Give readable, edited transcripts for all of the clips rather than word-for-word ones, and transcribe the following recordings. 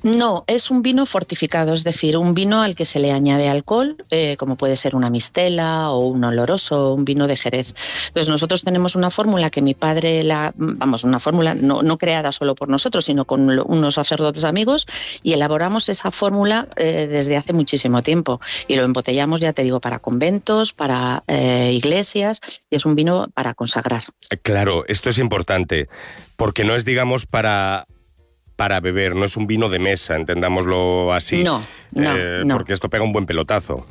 No, es un vino fortificado, es decir, un vino al que se le añade alcohol, como puede ser una mistela o un oloroso, un vino de Jerez. Entonces nosotros tenemos una fórmula que mi padre, una fórmula no creada solo por nosotros, sino con unos sacerdotes amigos, y elaboramos esa fórmula desde hace muchísimo tiempo. Y lo embotellamos, ya te digo, para conventos, para iglesias, y es un vino para consagrar. Claro, esto es importante, porque no es, digamos, para beber, no es un vino de mesa, entendámoslo así. No. Porque esto pega un buen pelotazo.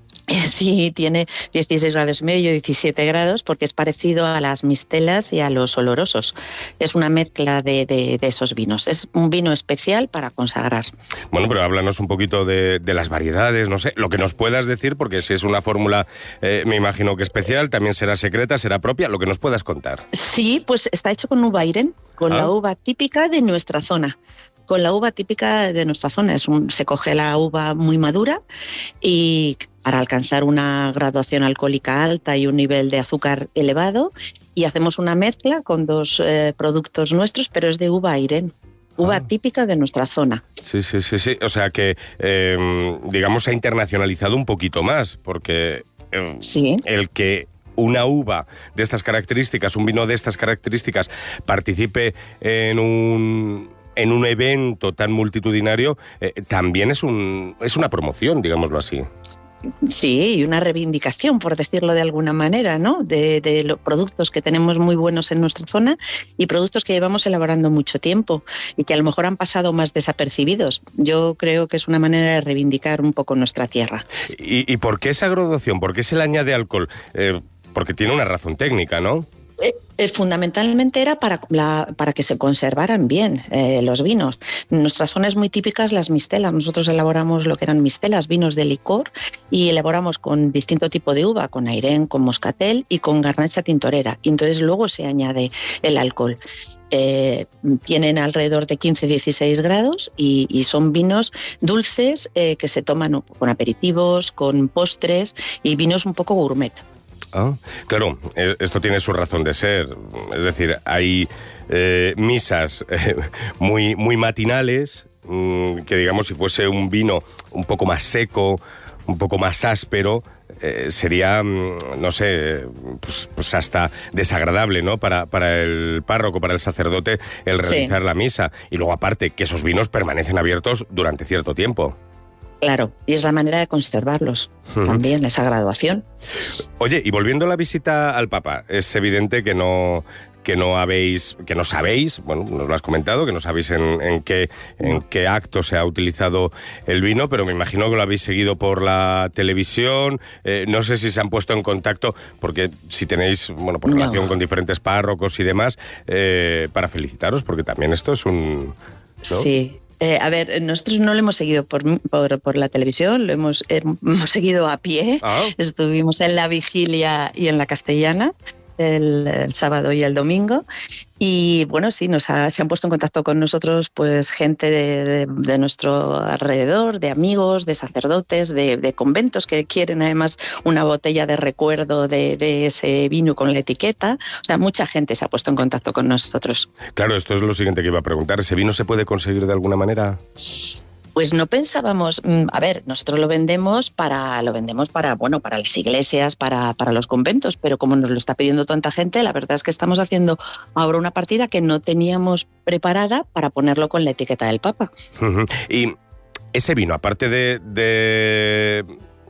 Sí, tiene 16 grados y medio, 17 grados, porque es parecido a las mistelas y a los olorosos. Es una mezcla de esos vinos. Es un vino especial para consagrar. Bueno, pero háblanos un poquito de las variedades, no sé, lo que nos puedas decir, porque si es una fórmula, me imagino que especial, también será secreta, será propia, lo que nos puedas contar. Sí, pues está hecho con uva Irene, con la uva típica de nuestra zona. Con la uva típica de nuestra zona. Se coge la uva muy madura y para alcanzar una graduación alcohólica alta y un nivel de azúcar elevado, y hacemos una mezcla con dos productos nuestros, pero es de uva Irene. Uva típica de nuestra zona. Sí. O sea que, digamos, se ha internacionalizado un poquito más, porque sí. El que una uva de estas características, un vino de estas características, participe en un evento tan multitudinario, también es una promoción, digámoslo así. Sí, y una reivindicación, por decirlo de alguna manera, ¿no? De los productos que tenemos muy buenos en nuestra zona y productos que llevamos elaborando mucho tiempo y que a lo mejor han pasado más desapercibidos. Yo creo que es una manera de reivindicar un poco nuestra tierra. ¿Y por qué esa graduación? ¿Por qué se le añade alcohol? Porque tiene una razón técnica, ¿no? Fundamentalmente era para que se conservaran bien los vinos. En nuestra zona es muy típicas las mistelas. Nosotros elaboramos lo que eran mistelas, vinos de licor, y elaboramos con distinto tipo de uva, con Airén, con Moscatel y con Garnacha Tintorera. Y entonces luego se añade el alcohol. Tienen alrededor de 15-16 grados y son vinos dulces que se toman con aperitivos, con postres, y vinos un poco gourmet. Ah, claro, esto tiene su razón de ser. Es decir, hay misas muy matinales, que digamos, si fuese un vino un poco más seco, un poco más áspero, sería, no sé, pues hasta desagradable, ¿no? Para el párroco, para el sacerdote, el realizar la misa. Y luego, aparte, que esos vinos permanecen abiertos durante cierto tiempo. Claro, y es la manera de conservarlos también, esa graduación. Oye, y volviendo a la visita al Papa, es evidente que no sabéis, bueno, nos lo has comentado, que no sabéis en qué acto se ha utilizado el vino, pero me imagino que lo habéis seguido por la televisión. No sé si se han puesto en contacto, porque si tenéis, bueno, por relación con diferentes párrocos y demás, para felicitaros, porque también esto es un... ¿no? Sí. A ver, nosotros no lo hemos seguido por la televisión, lo hemos seguido a pie. Estuvimos en la vigilia y en la castellana el sábado y el domingo, y bueno, sí, se han puesto en contacto con nosotros pues gente de nuestro alrededor, de amigos, de sacerdotes, de conventos que quieren además una botella de recuerdo de ese vino con la etiqueta. O sea, mucha gente se ha puesto en contacto con nosotros. Claro, esto es lo siguiente que iba a preguntar. ¿Ese vino se puede conseguir de alguna manera? Pues no pensábamos, a ver, nosotros lo vendemos para las iglesias, para los conventos, pero como nos lo está pidiendo tanta gente, la verdad es que estamos haciendo ahora una partida que no teníamos preparada para ponerlo con la etiqueta del Papa. Y ese vino, aparte de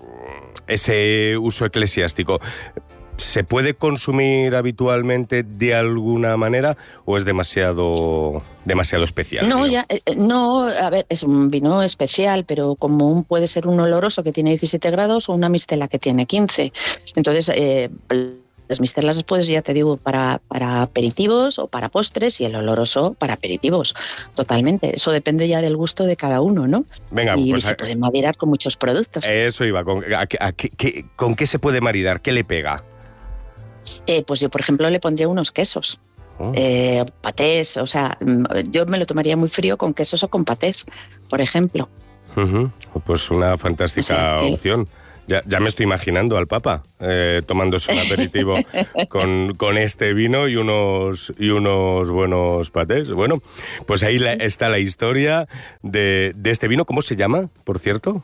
ese uso eclesiástico, ¿se puede consumir habitualmente de alguna manera o es demasiado especial? No, a ver, es un vino especial, pero como puede ser un oloroso que tiene 17 grados o una mistela que tiene 15. Entonces, las mistelas después, ya te digo, para aperitivos o para postres, y el oloroso para aperitivos, totalmente. Eso depende ya del gusto de cada uno, ¿no? Venga, y pues se puede maridar con muchos productos. Eso iba, ¿con qué se puede maridar? ¿Qué le pega? Pues yo, por ejemplo, le pondría unos quesos. Patés, o sea, yo me lo tomaría muy frío con quesos o con patés, por ejemplo. Pues una fantástica opción. Ya me estoy imaginando al Papa tomándose un aperitivo con este vino y unos buenos patés. Bueno, pues ahí está la historia de este vino. ¿Cómo se llama, por cierto?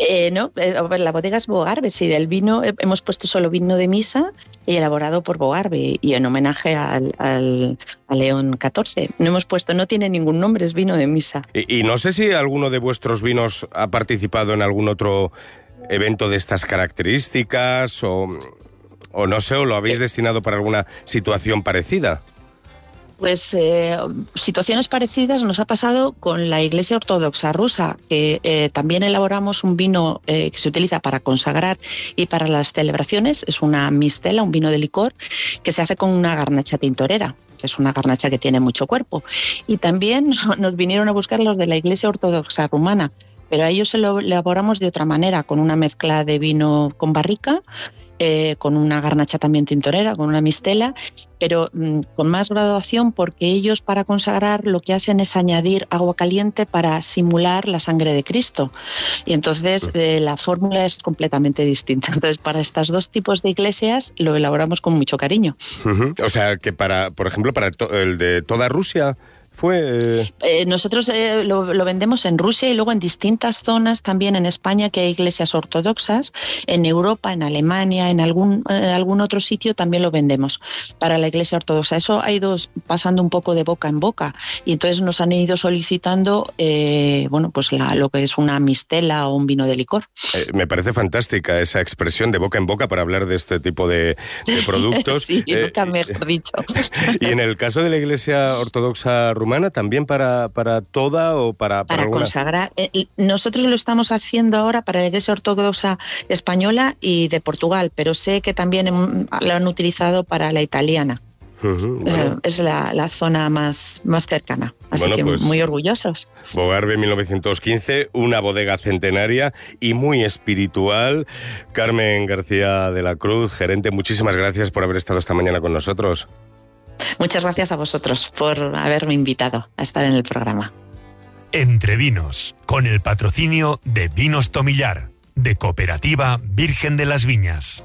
La bodega es Bogarve, sí. El vino, hemos puesto solo vino de misa y elaborado por Bogarve y en homenaje a León XIV. No tiene ningún nombre, es vino de misa. Y no sé si alguno de vuestros vinos ha participado en algún otro evento de estas características o no sé, o lo habéis destinado para alguna situación parecida. Pues situaciones parecidas nos ha pasado con la Iglesia Ortodoxa rusa, que también elaboramos un vino que se utiliza para consagrar y para las celebraciones. Es una mistela, un vino de licor, que se hace con una garnacha tintorera, que es una garnacha que tiene mucho cuerpo. Y también nos vinieron a buscar los de la Iglesia Ortodoxa rumana, pero a ellos se lo elaboramos de otra manera, con una mezcla de vino con barrica, con una garnacha también tintorera, con una mistela, pero con más graduación, porque ellos para consagrar lo que hacen es añadir agua caliente para simular la sangre de Cristo. Y entonces la fórmula es completamente distinta. Entonces, para estos dos tipos de iglesias lo elaboramos con mucho cariño. O sea, que por ejemplo, para el de toda Rusia... Nosotros lo vendemos en Rusia y luego en distintas zonas, también en España, que hay iglesias ortodoxas, en Europa, en Alemania, en algún otro sitio también lo vendemos para la iglesia ortodoxa. Eso ha ido pasando un poco de boca en boca y entonces nos han ido solicitando pues lo que es una mistela o un vino de licor. Me parece fantástica esa expresión de boca en boca para hablar de este tipo de productos. Sí, nunca mejor dicho. Y en el caso de la iglesia ortodoxa rumana, ¿también para toda o para alguna? Consagrar. Nosotros lo estamos haciendo ahora para la Iglesia Ortodoxa Española y de Portugal, pero sé que también lo han utilizado para la italiana. Bueno. Es la zona más cercana, así que pues, muy orgullosos. Bogarve 1915, una bodega centenaria y muy espiritual. Carmen García de la Cruz, gerente, muchísimas gracias por haber estado esta mañana con nosotros. Muchas gracias a vosotros por haberme invitado a estar en el programa. Entre Vinos, con el patrocinio de Vinos Tomillar, de Cooperativa Virgen de las Viñas.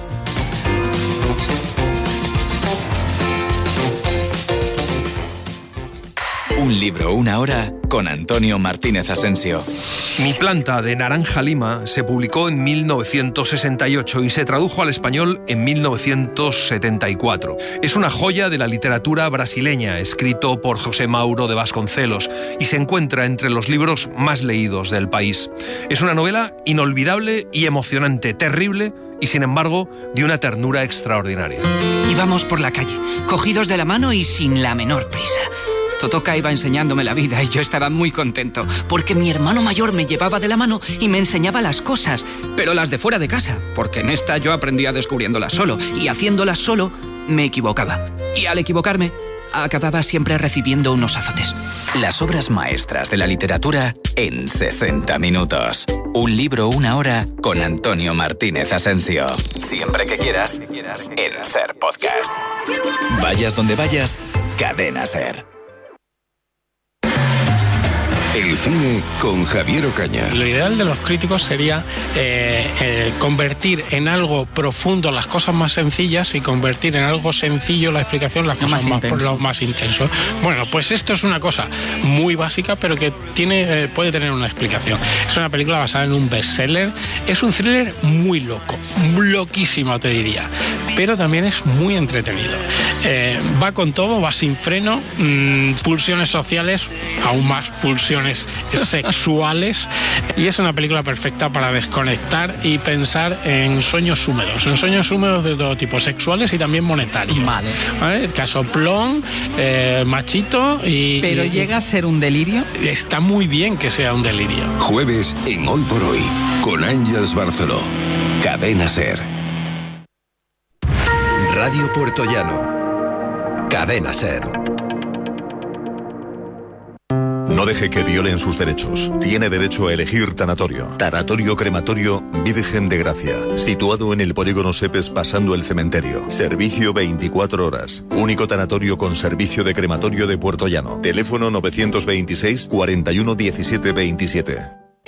Un libro, una hora, con Antonio Martínez Asensio. Mi planta de naranja lima se publicó en 1968 y se tradujo al español en 1974. Es una joya de la literatura brasileña, escrito por José Mauro de Vasconcelos, y se encuentra entre los libros más leídos del país. Es una novela inolvidable y emocionante, terrible y, sin embargo, de una ternura extraordinaria. Íbamos por la calle, cogidos de la mano y sin la menor prisa. Totoka iba enseñándome la vida y yo estaba muy contento, porque mi hermano mayor me llevaba de la mano y me enseñaba las cosas, pero las de fuera de casa, porque en esta yo aprendía descubriéndolas solo, y haciéndolas solo me equivocaba. Y al equivocarme, acababa siempre recibiendo unos azotes. Las obras maestras de la literatura en 60 minutos. Un libro, una hora, con Antonio Martínez Asensio. Siempre que quieras, en SER Podcast. Vayas donde vayas, Cadena SER. El cine con Javier Ocaña. Lo ideal de los críticos sería convertir en algo profundo las cosas más sencillas y convertir en algo sencillo la explicación las cosas más intenso. Bueno, pues esto es una cosa muy básica, pero que puede tener una explicación. Es una película basada en un bestseller. Es un thriller muy loco, loquísimo te diría, pero también es muy entretenido. Va con todo, va sin freno, pulsiones sociales, aún más pulsiones sexuales, y es una película perfecta para desconectar y pensar en sueños húmedos de todo tipo, sexuales y también monetarios. ¿Vale? Casoplón, machito y... ¿Pero llega a ser un delirio? Está muy bien que sea un delirio. Jueves en Hoy por Hoy, con Ángeles Barceló. Cadena SER. Radio Puertollano. Cadena SER. No deje que violen sus derechos. Tiene derecho a elegir tanatorio. Tanatorio Crematorio Virgen de Gracia. Situado en el polígono Sepes pasando el cementerio. Servicio 24 horas. Único tanatorio con servicio de crematorio de Puertollano. Teléfono 926 41 17 27.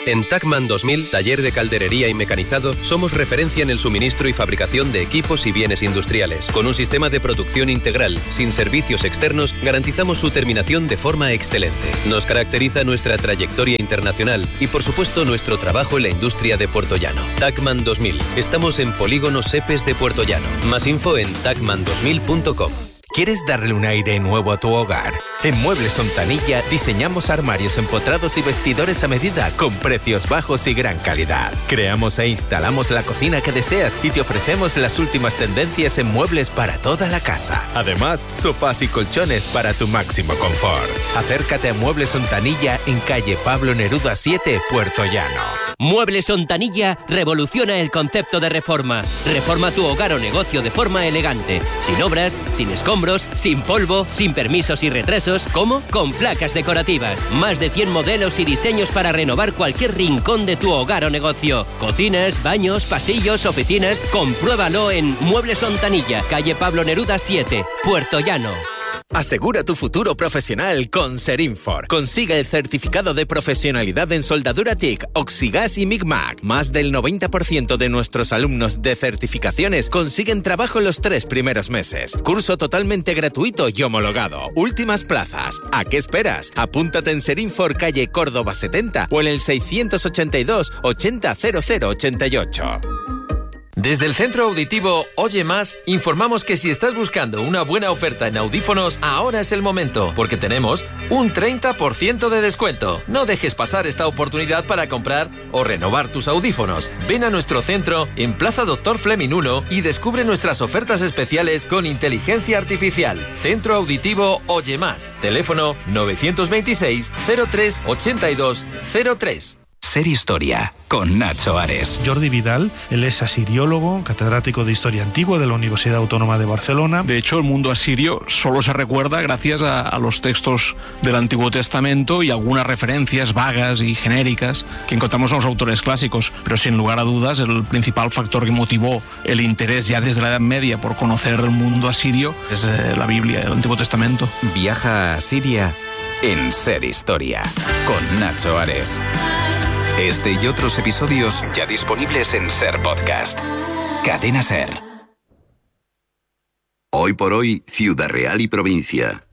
En Tacman 2000, taller de calderería y mecanizado, somos referencia en el suministro y fabricación de equipos y bienes industriales. Con un sistema de producción integral, sin servicios externos, garantizamos su terminación de forma excelente. Nos caracteriza nuestra trayectoria internacional y, por supuesto, nuestro trabajo en la industria de Puertollano. Tacman 2000. Estamos en Polígono Sepes de Puertollano. Más info en tacman2000.com. ¿Quieres darle un aire nuevo a tu hogar? En Muebles Ontanilla diseñamos armarios empotrados y vestidores a medida con precios bajos y gran calidad. Creamos e instalamos la cocina que deseas y te ofrecemos las últimas tendencias en muebles para toda la casa. Además, sofás y colchones para tu máximo confort. Acércate a Muebles Ontanilla en calle Pablo Neruda 7, Puertollano. Muebles Ontanilla revoluciona el concepto de reforma. Reforma tu hogar o negocio de forma elegante, sin obras, sin escombros, sin polvo, sin permisos y retrasos. ¿Cómo? Con placas decorativas. Más de 100 modelos y diseños para renovar cualquier rincón de tu hogar o negocio. Cocinas, baños, pasillos, oficinas. Compruébalo en Muebles Ontanilla, calle Pablo Neruda 7, Puertollano. Asegura tu futuro profesional con Serinfor. Consigue el certificado de profesionalidad en soldadura TIC, Oxigas y MIGMAC. Más del 90% de nuestros alumnos de certificaciones consiguen trabajo en los 3 primeros meses. Curso totalmente gratuito y homologado. Últimas plazas. ¿A qué esperas? Apúntate en Serinfor, calle Córdoba 70 o en el 682 80 0088. Desde el Centro Auditivo Oye Más, informamos que si estás buscando una buena oferta en audífonos, ahora es el momento, porque tenemos un 30% de descuento. No dejes pasar esta oportunidad para comprar o renovar tus audífonos. Ven a nuestro centro en Plaza Dr. Fleming 1 y descubre nuestras ofertas especiales con inteligencia artificial. Centro Auditivo Oye Más. Teléfono 926 03 82 03. Ser Historia, con Nacho Ares. Jordi Vidal, él es asiriólogo, catedrático de Historia Antigua de la Universidad Autónoma de Barcelona. De hecho, el mundo asirio solo se recuerda gracias a los textos del Antiguo Testamento y algunas referencias vagas y genéricas que encontramos en los autores clásicos. Pero sin lugar a dudas, el principal factor que motivó el interés ya desde la Edad Media por conocer el mundo asirio es la Biblia, el Antiguo Testamento. Viaja a Siria en Ser Historia, con Nacho Ares. Este y otros episodios ya disponibles en Ser Podcast. Cadena Ser. Hoy por hoy, Ciudad Real y provincia.